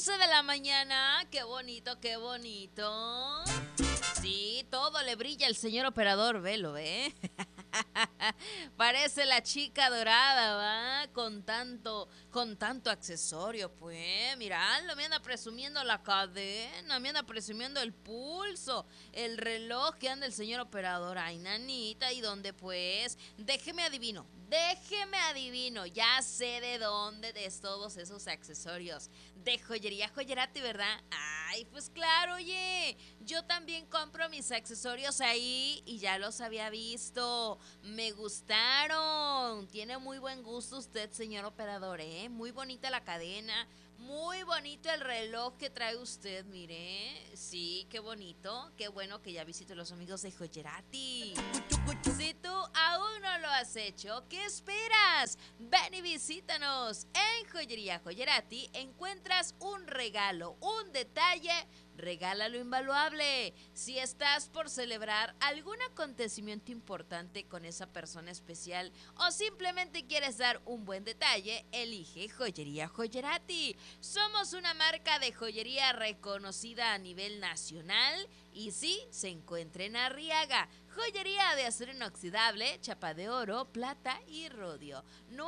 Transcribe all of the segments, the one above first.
11 de la mañana. Qué bonito, qué bonito. Sí, todo le brilla al señor operador, velo, ¿eh? Parece la chica dorada, ¿va? Con tanto accesorio, pues. Miralo, me anda presumiendo la cadena, me anda presumiendo el pulso, el reloj que anda el señor operador. Ay, nanita, ¿y dónde, pues? Déjeme adivino, ya sé de dónde de todos esos accesorios. De joyería Joyerati, ¿verdad? Ay, pues claro, oye, yo también compro mis accesorios ahí y ya los había visto. Me gustaron. Tiene muy buen gusto usted, señor operador, ¿eh? Muy bonita la cadena. Muy bonito el reloj que trae usted, mire. Sí, qué bonito. Qué bueno que ya visite los amigos de Joyerati. Si tú aún no lo has hecho, ¿qué esperas? Ven y visítanos. En Joyería Joyerati encuentras un regalo, un detalle. Regala lo invaluable. Si estás por celebrar algún acontecimiento importante con esa persona especial o simplemente quieres dar un buen detalle, elige Joyería Joyerati. Somos una marca de joyería reconocida a nivel nacional y sí, se encuentra en Arriaga. Joyería de acero inoxidable, chapa de oro, plata y rodio.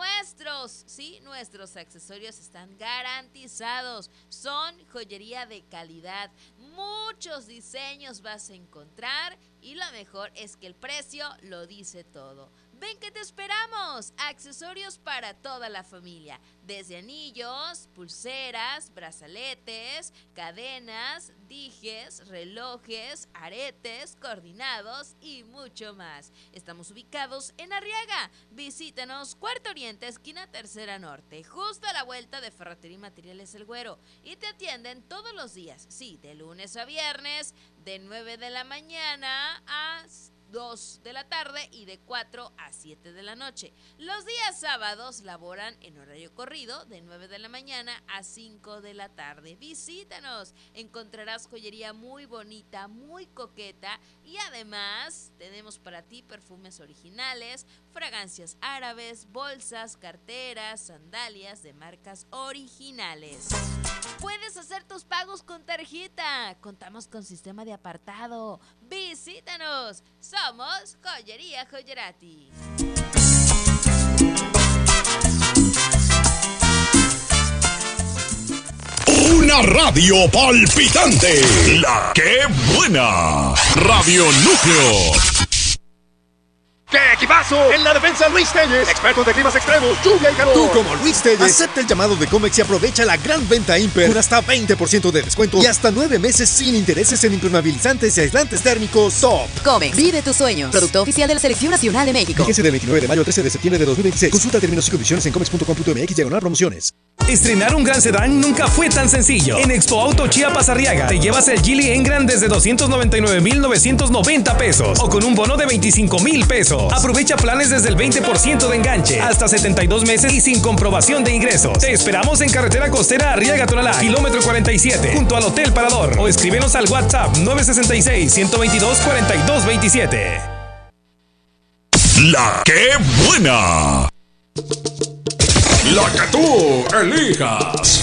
Nuestros accesorios están garantizados. Son joyería de calidad. Muchos diseños vas a encontrar y lo mejor es que el precio lo dice todo. Ven que te esperamos. Accesorios para toda la familia. Desde anillos, pulseras, brazaletes, cadenas, dijes, relojes, aretes, coordinados y mucho más. Estamos ubicados en Arriaga. Visítanos, Cuarto Oriente, esquina Tercera Norte, justo a la vuelta de Ferretería y Materiales El Güero. Y te atienden todos los días, sí, de lunes a viernes, de 9 de la mañana a 2 de la tarde y de 4 a 7 de la noche. Los días sábados laboran en horario corrido de 9 de la mañana a 5 de la tarde. Visítanos, encontrarás joyería muy bonita, muy coqueta y además tenemos para ti perfumes originales, fragancias árabes, bolsas, carteras, sandalias de marcas originales. Puedes hacer tus pagos con tarjeta. Contamos con sistema de apartado. Visítanos. Somos Joyería Joyerati. Una radio palpitante. La que buena. Radio Núcleo. ¡Qué equipazo! En la defensa, Luis Telles, expertos de climas extremos, lluvia y calor. Tú, como Luis Telles, acepta el llamado de Comex y aprovecha la gran venta Imper con hasta 20% de descuento y hasta 9 meses sin intereses en impermeabilizantes y aislantes térmicos Top. Comex, vive tus sueños. Producto oficial de la Selección Nacional de México. Fíjese del 29 de mayo al 13 de septiembre de 2026. Consulta términos y condiciones en comex.com.mx/promociones. Estrenar un gran sedán nunca fue tan sencillo. En Expo Auto Chiapas Arriaga te llevas el Geely Engran desde 299,990 pesos o con un bono de 25,000 pesos. Aprovecha planes desde el 20% de enganche, hasta 72 meses y sin comprobación de ingresos. Te esperamos en Carretera Costera Arriaga-Tonalá, kilómetro 47, junto al Hotel Parador, o escríbenos al WhatsApp 966-122-4227. La que buena. La que tú elijas.